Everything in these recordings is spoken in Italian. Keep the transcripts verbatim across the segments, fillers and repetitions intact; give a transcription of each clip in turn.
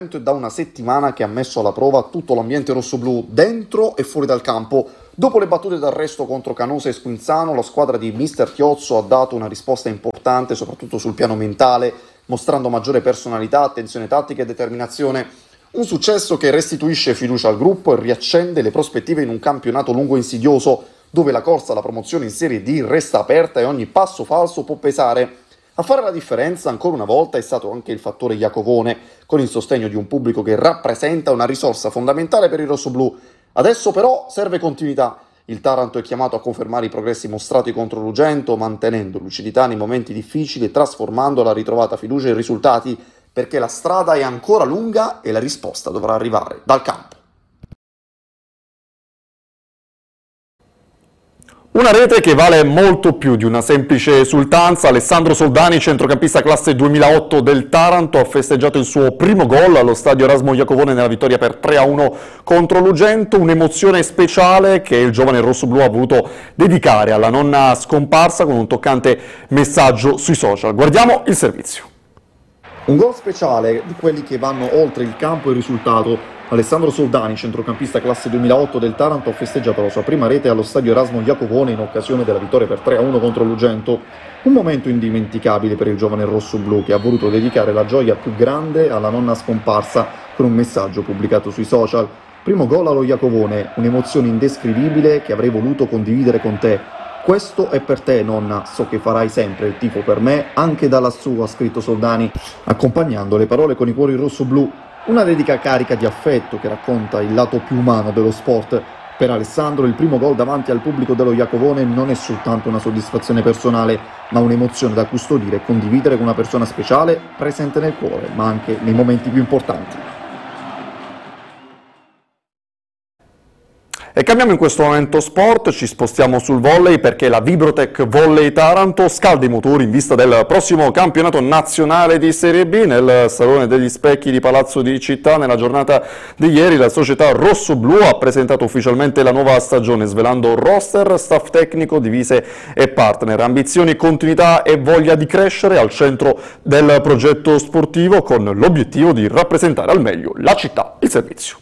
È da una settimana che ha messo alla prova tutto l'ambiente rossoblù dentro e fuori dal campo. Dopo le battute d'arresto contro Canosa e Squinzano, la squadra di mister Chiozzo ha dato una risposta importante soprattutto sul piano mentale, mostrando maggiore personalità, attenzione tattica e determinazione. Un successo che restituisce fiducia al gruppo e riaccende le prospettive in un campionato lungo e insidioso, dove la corsa alla promozione in Serie D resta aperta e ogni passo falso può pesare. A fare la differenza ancora una volta è stato anche il fattore Iacovone, con il sostegno di un pubblico che rappresenta una risorsa fondamentale per il rossoblù. Adesso però serve continuità. Il Taranto è chiamato a confermare i progressi mostrati contro l'Ugento, mantenendo lucidità nei momenti difficili e trasformando la ritrovata fiducia in risultati, perché la strada è ancora lunga e la risposta dovrà arrivare dal campo. Una rete che vale molto più di una semplice esultanza. Alessandro Soldani, centrocampista classe duemilaotto del Taranto, ha festeggiato il suo primo gol allo stadio Erasmo Iacovone nella vittoria per tre a uno contro l'Ugento, un'emozione speciale che il giovane rossoblù ha voluto dedicare alla nonna scomparsa con un toccante messaggio sui social. Guardiamo il servizio. Un gol speciale di quelli che vanno oltre il campo e il risultato. Alessandro Soldani, centrocampista classe duemilaotto del Taranto, ha festeggiato la sua prima rete allo stadio Erasmo Iacovone in occasione della vittoria per tre a uno contro l'Ugento. Un momento indimenticabile per il giovane rossoblù che ha voluto dedicare la gioia più grande alla nonna scomparsa con un messaggio pubblicato sui social. Primo gol allo Iacovone, un'emozione indescrivibile che avrei voluto condividere con te. Questo è per te, nonna, so che farai sempre il tifo per me, anche da lassù, ha scritto Soldani, accompagnando le parole con i cuori rossoblù. Una dedica carica di affetto che racconta il lato più umano dello sport. Per Alessandro il primo gol davanti al pubblico dello Iacovone non è soltanto una soddisfazione personale, ma un'emozione da custodire e condividere con una persona speciale, presente nel cuore, ma anche nei momenti più importanti. E cambiamo in questo momento sport, ci spostiamo sul volley perché la Vibrotech Volley Taranto scalda i motori in vista del prossimo campionato nazionale di Serie B. Nel Salone degli Specchi di Palazzo di Città, nella giornata di ieri, la società rossoblù ha presentato ufficialmente la nuova stagione, svelando roster, staff tecnico, divise e partner. Ambizioni, continuità e voglia di crescere al centro del progetto sportivo, con l'obiettivo di rappresentare al meglio la città. Il servizio.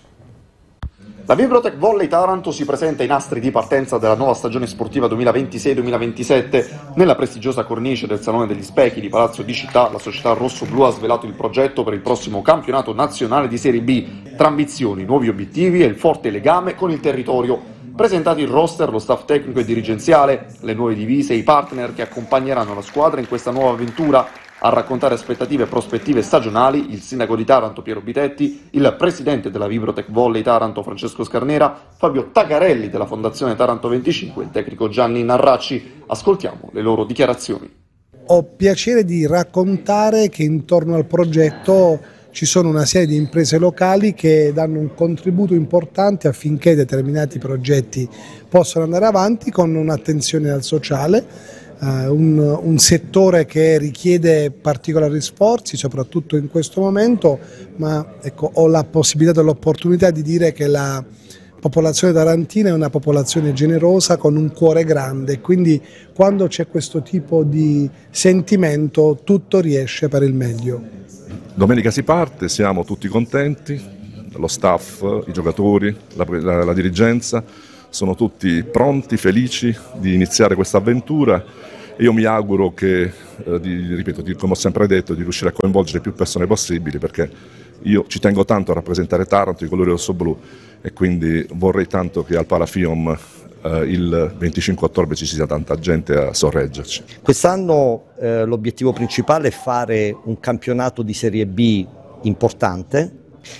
La Vibrotech Volley Taranto si presenta ai nastri di partenza della nuova stagione sportiva duemilaventisei duemilaventisette. Nella prestigiosa cornice del Salone degli Specchi di Palazzo di Città, la società rossoblù ha svelato il progetto per il prossimo campionato nazionale di Serie B, tra ambizioni, nuovi obiettivi e il forte legame con il territorio. Presentati il roster, lo staff tecnico e dirigenziale, le nuove divise e i partner che accompagneranno la squadra in questa nuova avventura. A raccontare aspettative e prospettive stagionali il sindaco di Taranto Piero Bitetti, il presidente della Vibrotech Volley Taranto Francesco Scarnera, Fabio Tagarelli della Fondazione Taranto venticinque e il tecnico Gianni Narracci. Ascoltiamo le loro dichiarazioni. Ho piacere di raccontare che intorno al progetto ci sono una serie di imprese locali che danno un contributo importante affinché determinati progetti possano andare avanti con un'attenzione al sociale. Uh, un, un settore che richiede particolari sforzi, soprattutto in questo momento, ma ecco, ho la possibilità e l'opportunità di dire che la popolazione tarantina è una popolazione generosa con un cuore grande, quindi quando c'è questo tipo di sentimento tutto riesce per il meglio. Domenica si parte, siamo tutti contenti, lo staff, i giocatori, la, la, la dirigenza, sono tutti pronti, felici di iniziare questa avventura. Io mi auguro che, eh, di, ripeto, di, come ho sempre detto, di riuscire a coinvolgere più persone possibili, perché io ci tengo tanto a rappresentare Taranto, i colori rossoblù, e quindi vorrei tanto che al Parafium eh, il venticinque ottobre ci sia tanta gente a sorreggerci. Quest'anno eh, l'obiettivo principale è fare un campionato di Serie B importante,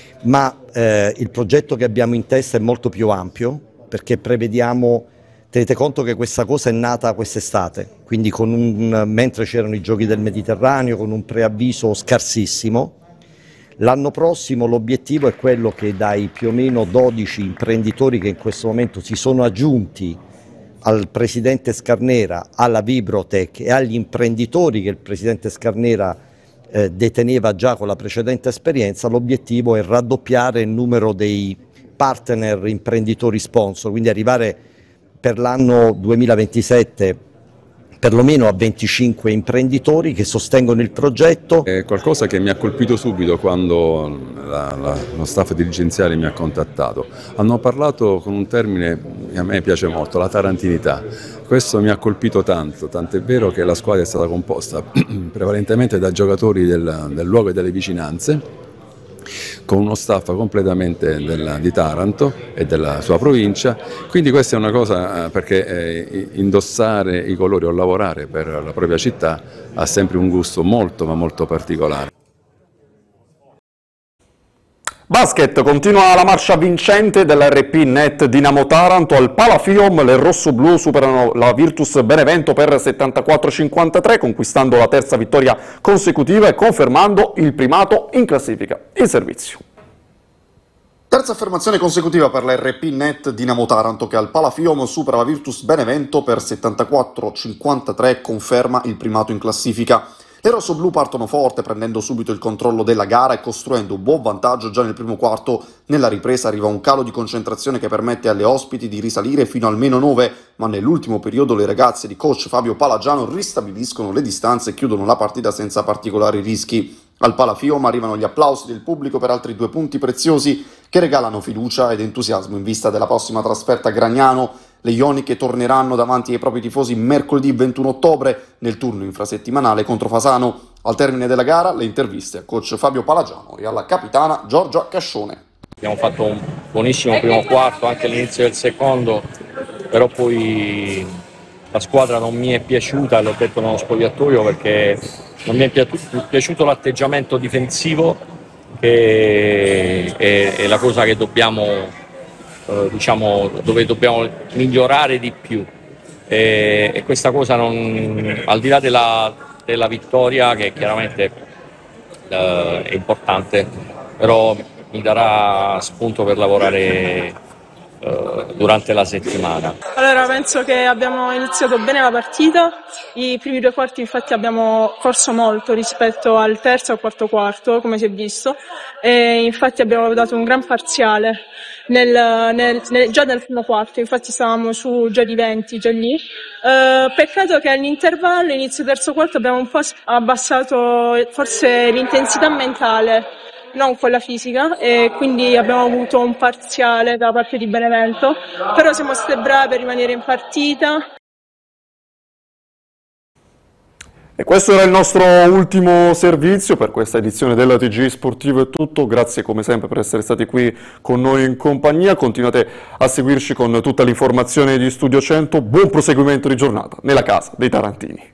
ma eh, il progetto che abbiamo in testa è molto più ampio, perché prevediamo, tenete conto che questa cosa è nata quest'estate, quindi con un, mentre c'erano i giochi del Mediterraneo, con un preavviso scarsissimo. L'anno prossimo l'obiettivo è quello che dai più o meno dodici imprenditori che in questo momento si sono aggiunti al presidente Scarnera, alla Vibrotech e agli imprenditori che il presidente Scarnera eh, deteneva già con la precedente esperienza, l'obiettivo è raddoppiare il numero dei partner imprenditori sponsor, quindi arrivare per l'anno duemilaventisette perlomeno a venticinque imprenditori che sostengono il progetto. È qualcosa che mi ha colpito subito quando la, la, lo staff dirigenziale mi ha contattato. Hanno parlato con un termine che a me piace molto, la tarantinità. Questo mi ha colpito tanto, tant'è vero che la squadra è stata composta prevalentemente da giocatori del, del luogo e delle vicinanze, con uno staff completamente del, di Taranto e della sua provincia, quindi questa è una cosa eh, perché eh, indossare i colori o lavorare per la propria città ha sempre un gusto molto ma molto particolare. Basket, continua la marcia vincente dell'R P Net Dinamo Taranto. Al Palafium le rossoblù superano la Virtus Benevento per settantaquattro a cinquantatré, conquistando la terza vittoria consecutiva e confermando il primato in classifica. Il servizio. Terza affermazione consecutiva per la R P Net Dinamo Taranto, che al Palafium supera la Virtus Benevento per settantaquattro a cinquantatré e conferma il primato in classifica. Le rossoblù partono forte, prendendo subito il controllo della gara e costruendo un buon vantaggio già nel primo quarto. Nella ripresa arriva un calo di concentrazione che permette alle ospiti di risalire fino al meno nove, ma nell'ultimo periodo le ragazze di coach Fabio Palagiano ristabiliscono le distanze e chiudono la partita senza particolari rischi. Al Palafium arrivano gli applausi del pubblico per altri due punti preziosi che regalano fiducia ed entusiasmo in vista della prossima trasferta a Gragnano. Le Ioniche torneranno davanti ai propri tifosi mercoledì ventuno ottobre nel turno infrasettimanale contro Fasano. Al termine della gara le interviste a coach Fabio Palagiano e alla capitana Giorgia Cascione. Abbiamo fatto un buonissimo primo quarto, anche all'inizio del secondo, però poi la squadra non mi è piaciuta, l'ho detto nello spogliatoio, perché non mi è piaciuto l'atteggiamento difensivo, che è, è la cosa che dobbiamo, eh, diciamo, dove dobbiamo migliorare di più. E, e questa cosa, non, al di là della, della vittoria, che chiaramente eh, è importante, però mi darà spunto per lavorare durante la settimana. Allora, penso che abbiamo iniziato bene la partita. I primi due quarti infatti abbiamo corso molto rispetto al terzo e al quarto quarto, come si è visto, e infatti abbiamo dato un gran parziale nel, nel, nel, già nel primo quarto, infatti stavamo su già di venti, già lì. Uh, peccato che all'intervallo, inizio terzo quarto, abbiamo un po' abbassato forse l'intensità mentale, non quella fisica, e quindi abbiamo avuto un parziale da parte di Benevento, però siamo state brave per rimanere in partita. E questo era il nostro ultimo servizio per questa edizione della T G Sportivo. È tutto, grazie come sempre per essere stati qui con noi in compagnia, continuate a seguirci con tutta l'informazione di Studio cento, buon proseguimento di giornata nella casa dei tarantini.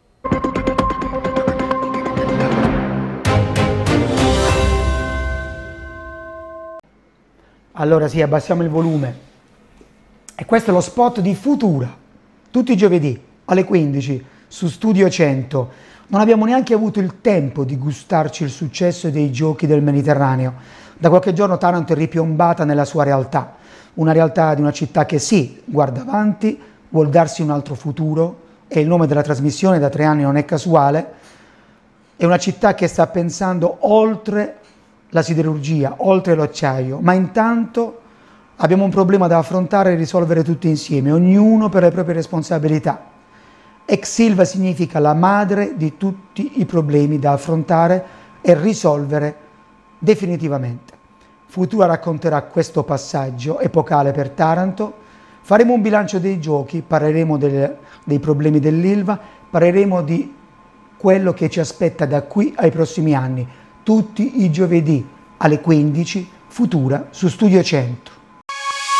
Allora sì, abbassiamo il volume. E questo è lo spot di Futura, tutti i giovedì alle quindici su Studio cento. Non abbiamo neanche avuto il tempo di gustarci il successo dei giochi del Mediterraneo. Da qualche giorno Taranto è ripiombata nella sua realtà, una realtà di una città che sì, guarda avanti, vuol darsi un altro futuro, e il nome della trasmissione da tre anni non è casuale. È una città che sta pensando oltre la siderurgia, oltre l'acciaio, ma intanto abbiamo un problema da affrontare e risolvere tutti insieme, ognuno per le proprie responsabilità. Ex Silva significa la madre di tutti i problemi da affrontare e risolvere definitivamente. Futura racconterà questo passaggio epocale per Taranto, faremo un bilancio dei giochi, parleremo del, dei problemi dell'Ilva, parleremo di quello che ci aspetta da qui ai prossimi anni, tutti i giovedì alle quindici, Futura su Studio cento.